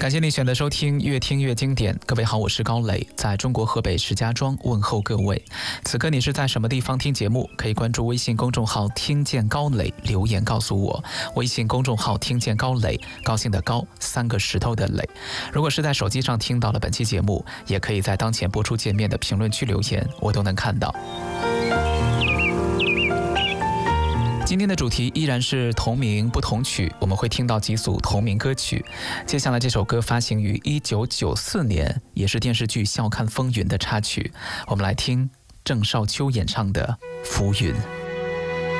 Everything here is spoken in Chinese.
感谢你选择收听越听越经典。各位好，我是高磊，在中国河北石家庄问候各位。此刻你是在什么地方听节目？可以关注微信公众号听见高磊，留言告诉我。微信公众号听见高磊，高兴的高，三个石头的磊。如果是在手机上听到了本期节目，也可以在当前播出界面的评论区留言，我都能看到。今天的主题依然是同名不同曲，我们会听到几组同名歌曲。接下来这首歌发行于1994年，也是电视剧《笑看风云》的插曲。我们来听郑少秋演唱的《浮云》。